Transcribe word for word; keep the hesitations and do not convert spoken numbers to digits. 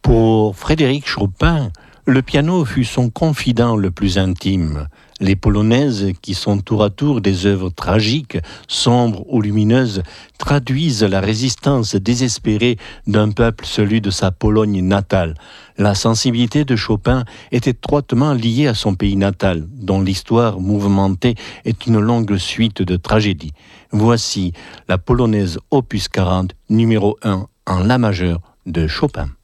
Pour Frédéric Chopin, le piano fut son confident le plus intime. Les polonaises, qui sont tour à tour des œuvres tragiques, sombres ou lumineuses, traduisent la résistance désespérée d'un peuple, celui de sa Pologne natale. La sensibilité de Chopin est étroitement liée à son pays natal, dont l'histoire mouvementée est une longue suite de tragédies. Voici la polonaise opus quarante, numéro un en la majeure de Chopin.